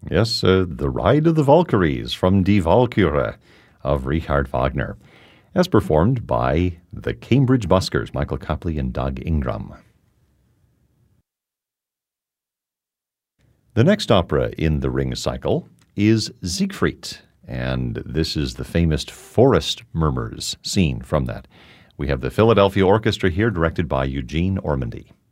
Yes, The Ride of the Valkyries from Die Walküre of Richard Wagner, as performed by the Cambridge Buskers, Michael Copley and Doug Ingram. The next opera in the Ring cycle is Siegfried, and this is the famous forest murmurs scene from that. We have the Philadelphia Orchestra here, directed by Eugene Ormandy.